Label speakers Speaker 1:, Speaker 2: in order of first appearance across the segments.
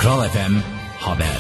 Speaker 1: Kral FM Haber.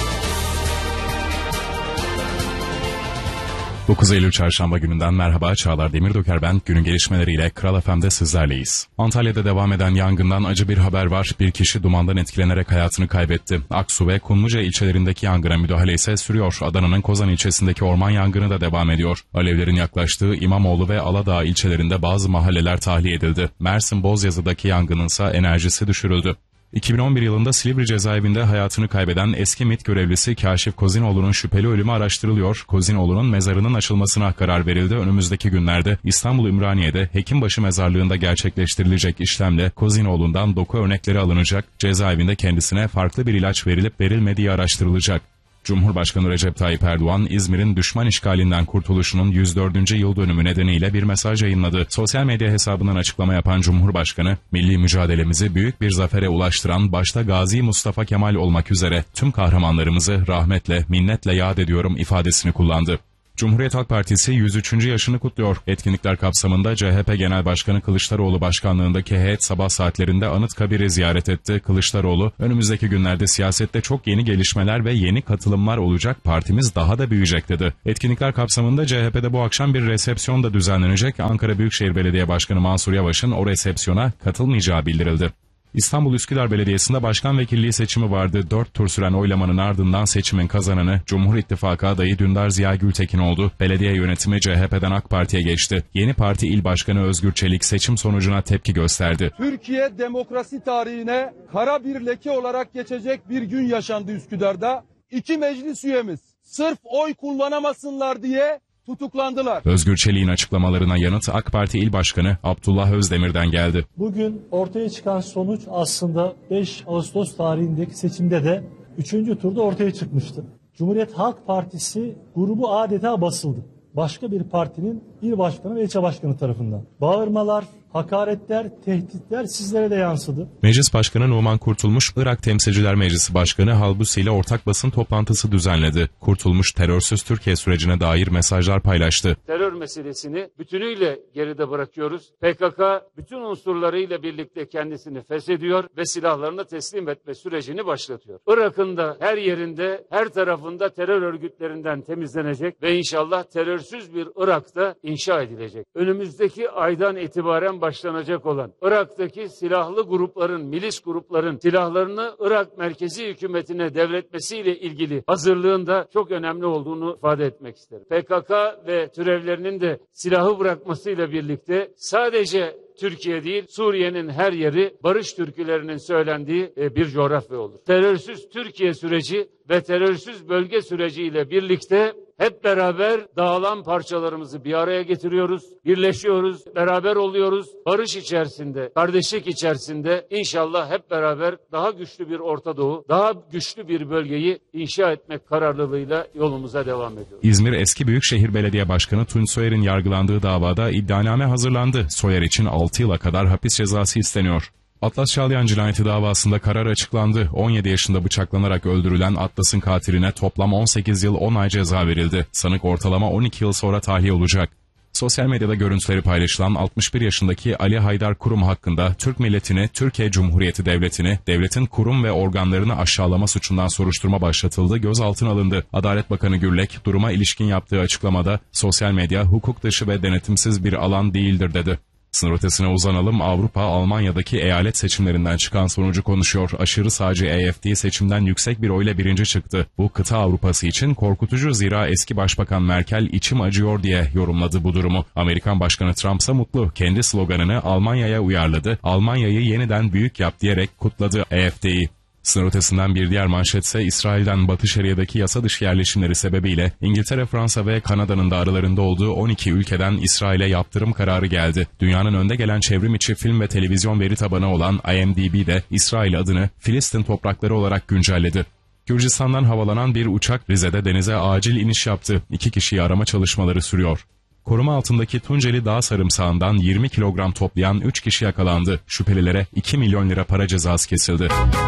Speaker 2: 9 Eylül Çarşamba gününden merhaba, Çağlar Demirdoker ben. Günün gelişmeleriyle Kral FM'de sizlerleyiz. Antalya'da devam eden yangından acı bir haber var. Bir kişi dumandan etkilenerek hayatını kaybetti. Aksu ve Kumluca ilçelerindeki yangına müdahale ise sürüyor. Adana'nın Kozan ilçesindeki orman yangını da devam ediyor. Alevlerin yaklaştığı İmamoğlu ve Aladağ ilçelerinde bazı mahalleler tahliye edildi. Mersin Bozyazı'daki yangınınsa enerjisi düşürüldü. 2011 yılında Silivri cezaevinde hayatını kaybeden eski MİT görevlisi Kaşif Kozinoğlu'nun şüpheli ölümü araştırılıyor. Kozinoğlu'nun mezarının açılmasına karar verildi. Önümüzdeki günlerde İstanbul Ümraniye'de Hekimbaşı Mezarlığı'nda gerçekleştirilecek işlemle Kozinoğlu'ndan doku örnekleri alınacak. Cezaevinde kendisine farklı bir ilaç verilip verilmediği araştırılacak. Cumhurbaşkanı Recep Tayyip Erdoğan, İzmir'in düşman işgalinden kurtuluşunun 104. yıl dönümü nedeniyle bir mesaj yayınladı. Sosyal medya hesabından açıklama yapan Cumhurbaşkanı, milli mücadelemizi büyük bir zafere ulaştıran başta Gazi Mustafa Kemal olmak üzere tüm kahramanlarımızı rahmetle, minnetle yad ediyorum ifadesini kullandı. Cumhuriyet Halk Partisi 103. yaşını kutluyor. Etkinlikler kapsamında CHP Genel Başkanı Kılıçdaroğlu başkanlığındaki heyet sabah saatlerinde Anıtkabir'i ziyaret etti. Kılıçdaroğlu, önümüzdeki günlerde siyasette çok yeni gelişmeler ve yeni katılımlar olacak, partimiz daha da büyüyecek dedi. Etkinlikler kapsamında CHP'de bu akşam bir resepsiyon da düzenlenecek. Ankara Büyükşehir Belediye Başkanı Mansur Yavaş'ın o resepsiyona katılmayacağı bildirildi. İstanbul Üsküdar Belediyesi'nde başkan vekilliği seçimi vardı. 4 tur süren oylamanın ardından seçimin kazananı Cumhur İttifakı adayı Dündar Ziya Gültekin oldu. Belediye yönetimi CHP'den AK Parti'ye geçti. Yeni parti il başkanı Özgür Çelik seçim sonucuna tepki gösterdi.
Speaker 3: Türkiye demokrasi tarihine kara bir leke olarak geçecek bir gün yaşandı Üsküdar'da. 2 meclis üyemiz sırf oy kullanamasınlar diye tutuklandılar.
Speaker 2: Özgür Çelik'in açıklamalarına yanıt AK Parti İl Başkanı Abdullah Özdemir'den geldi.
Speaker 4: Bugün ortaya çıkan sonuç aslında 5 Ağustos tarihindeki seçimde de 3. turda ortaya çıkmıştı. Cumhuriyet Halk Partisi grubu adeta basıldı. Başka bir partinin il başkanı ve ilçe başkanı tarafından. Bağırmalar, hakaretler, tehditler sizlere de yansıdı.
Speaker 2: Meclis Başkanı Numan Kurtulmuş, Irak Temsilciler Meclisi Başkanı Halbusi ile ortak basın toplantısı düzenledi. Kurtulmuş, terörsüz Türkiye sürecine dair mesajlar paylaştı.
Speaker 5: Terör meselesini bütünüyle geride bırakıyoruz. PKK bütün unsurlarıyla birlikte kendisini feshediyor ve silahlarını teslim etme sürecini başlatıyor. Irak'ın da her yerinde, her tarafında terör örgütlerinden temizlenecek ve inşallah terörsüz bir Irak'ta inşa edilecek. Önümüzdeki aydan itibaren başlanacak olan Irak'taki silahlı grupların, milis grupların silahlarını Irak merkezi hükümetine devretmesiyle ilgili hazırlığında çok önemli olduğunu ifade etmek isterim. PKK ve türevlerinin de silahı bırakmasıyla birlikte sadece Türkiye değil, Suriye'nin her yeri barış türkülerinin söylendiği bir coğrafya olur. Terörsüz Türkiye süreci ve terörsüz bölge süreciyle birlikte hep beraber dağılan parçalarımızı bir araya getiriyoruz, birleşiyoruz, beraber oluyoruz. Barış içerisinde, kardeşlik içerisinde inşallah hep beraber daha güçlü bir Orta Doğu, daha güçlü bir bölgeyi inşa etmek kararlılığıyla yolumuza devam ediyoruz.
Speaker 2: İzmir Eski Büyükşehir Belediye Başkanı Tunç Soyer'in yargılandığı davada iddianame hazırlandı. Soyer için 6 yıla kadar hapis cezası isteniyor. Atlas Çağlayan cinayeti davasında karar açıklandı. 17 yaşında bıçaklanarak öldürülen Atlas'ın katiline toplam 18 yıl 10 ay ceza verildi. Sanık ortalama 12 yıl sonra tahliye olacak. Sosyal medyada görüntüleri paylaşılan 61 yaşındaki Ali Haydar Kurum hakkında Türk milletini, Türkiye Cumhuriyeti Devleti'ni, devletin kurum ve organlarını aşağılama suçundan soruşturma başlatıldı, gözaltına alındı. Adalet Bakanı Gürlek, duruma ilişkin yaptığı açıklamada, sosyal medya hukuk dışı ve denetimsiz bir alan değildir dedi. Sınır ötesine uzanalım, Avrupa, Almanya'daki eyalet seçimlerinden çıkan sonucu konuşuyor. Aşırı sağcı AfD seçimden yüksek bir oyla birinci çıktı. Bu kıta Avrupası için korkutucu, zira eski Başbakan Merkel içim acıyor diye yorumladı bu durumu. Amerikan Başkanı Trump ise mutlu. Kendi sloganını Almanya'ya uyarladı. Almanya'yı yeniden büyük yap diyerek kutladı AfD'yi. Sınır ötesinden bir diğer manşetse İsrail'den Batı Şeria'daki yasa dışı yerleşimleri sebebiyle İngiltere, Fransa ve Kanada'nın da aralarında olduğu 12 ülkeden İsrail'e yaptırım kararı geldi. Dünyanın önde gelen çevrim içi film ve televizyon veri tabanı olan IMDb de İsrail adını Filistin toprakları olarak güncelledi. Gürcistan'dan havalanan bir uçak Rize'de denize acil iniş yaptı. 2 kişiyi arama çalışmaları sürüyor. Koruma altındaki Tunceli Dağ sarımsağından 20 kilogram toplayan 3 kişi yakalandı. Şüphelilere 2 milyon lira para cezası kesildi.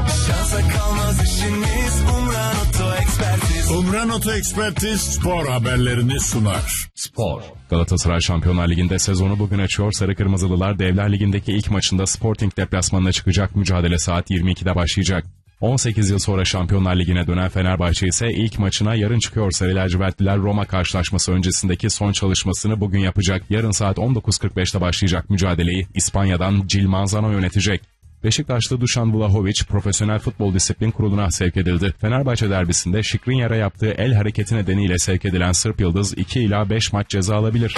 Speaker 6: Umran Oto Ekspertiz spor haberlerini sunar.
Speaker 1: Spor.
Speaker 2: Galatasaray Şampiyonlar Ligi'nde sezonu bugün açıyor. Sarı Kırmızılılar Devler Ligi'ndeki ilk maçında Sporting deplasmanına çıkacak. Mücadele saat 22'de başlayacak. 18 yıl sonra Şampiyonlar Ligi'ne dönen Fenerbahçe ise ilk maçına yarın çıkıyor. Sarı lacivertliler Roma karşılaşması öncesindeki son çalışmasını bugün yapacak. Yarın saat 19.45'te başlayacak mücadeleyi İspanya'dan Gil Manzano yönetecek. Beşiktaşlı Dušan Vlahović Profesyonel Futbol Disiplin Kurulu'na sevk edildi. Fenerbahçe derbisinde Skriniar'a yaptığı el hareketi nedeniyle sevk edilen Sırp Yıldız 2 ila 5 maç ceza alabilir.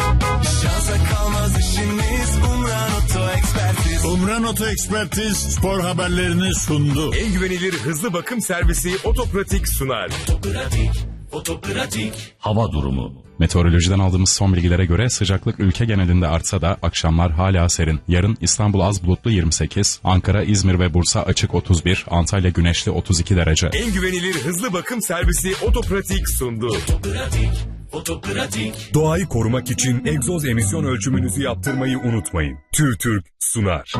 Speaker 6: Umran Oto Ekspertiz spor haberlerini sundu.
Speaker 1: En güvenilir hızlı bakım servisi Otopratik sunar. Otopratik.
Speaker 7: Hava durumu.
Speaker 2: Meteorolojiden aldığımız son bilgilere göre sıcaklık ülke genelinde artsa da akşamlar hala serin. Yarın İstanbul az bulutlu 28, Ankara, İzmir ve Bursa açık 31, Antalya güneşli 32 derece.
Speaker 1: En güvenilir hızlı bakım servisi Otopratik sundu. Otopratik. Doğayı korumak için egzoz emisyon ölçümünüzü yaptırmayı unutmayın. TÜRTÜRK sunar.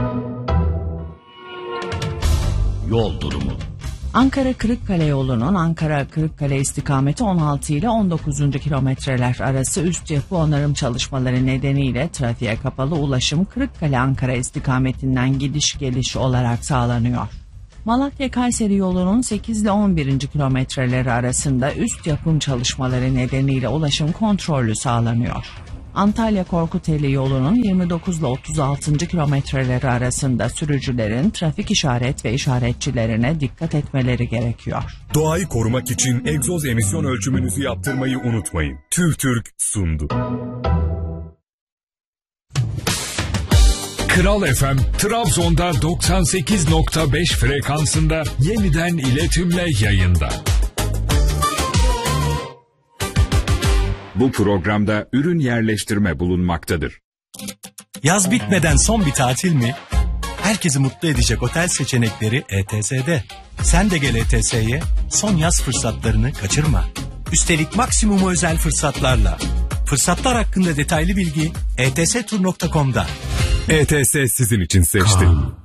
Speaker 7: Yol durumu.
Speaker 8: Ankara-Kırıkkale yolunun Ankara-Kırıkkale istikameti 16 ile 19. kilometreler arası üst yapı onarım çalışmaları nedeniyle trafiğe kapalı ulaşım Kırıkkale-Ankara istikametinden gidiş geliş olarak sağlanıyor. Malatya-Kayseri yolunun 8 ile 11. kilometreleri arasında üst yapım çalışmaları nedeniyle ulaşım kontrollü sağlanıyor. Antalya-Korkuteli yolunun 29 ile 36. kilometreleri arasında sürücülerin trafik işaret ve işaretçilerine dikkat etmeleri gerekiyor.
Speaker 1: Doğayı korumak için egzoz emisyon ölçümünüzü yaptırmayı unutmayın. TÜRTÜRK sundu.
Speaker 9: Kral FM, Trabzon'da 98.5 frekansında yeniden iletimle yayında.
Speaker 10: Bu programda ürün yerleştirme bulunmaktadır.
Speaker 11: Yaz bitmeden son bir tatil mi? Herkesi mutlu edecek otel seçenekleri ETS'de. Sen de gel ETS'ye, son yaz fırsatlarını kaçırma. Üstelik maksimum özel fırsatlarla. Fırsatlar hakkında detaylı bilgi etstur.com'da.
Speaker 1: ETS sizin için seçti.